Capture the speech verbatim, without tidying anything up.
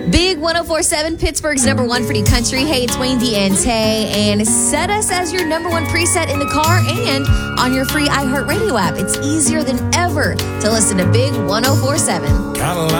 Big one oh four point seven, Pittsburgh's number one for the country. Hey, it's Wayne D and Tay, and set us as your number one preset in the car and on your free iHeartRadio app. It's easier than ever to listen to Big one oh four point seven.